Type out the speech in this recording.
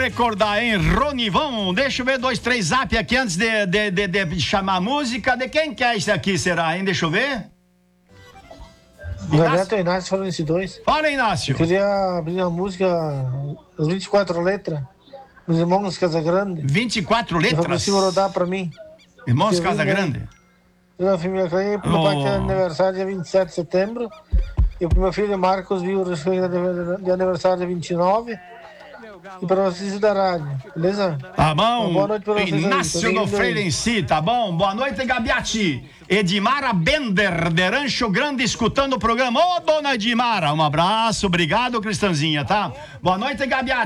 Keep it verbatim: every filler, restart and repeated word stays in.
recordar, hein? Ronivão, deixa eu ver dois, três zap aqui antes de, de, de, de chamar a música. De quem que é isso aqui, será, hein? Deixa eu ver. Inácio e Inácio foram esses dois. Fala, Inácio. Eu queria abrir a música, as vinte e quatro letras, dos Irmãos Casagrande. vinte e quatro letras? Eu consigo rodar pra mim. Irmãos Casagrande? Eu na família Clay, pro meu pai que é aniversário dia vinte e sete de setembro. E pro meu filho Marcos viu de aniversário dia vinte e nove. E para vocês da rádio, beleza? Tá bom. Uma boa noite para vocês. Inácio do Freire em si, tá bom? Boa noite, Gabiati. Edmara Bender, de Rancho Grande, escutando o programa. Ô, dona Edmara, um abraço, obrigado, Cristãozinha, tá? Boa noite, Gabiati.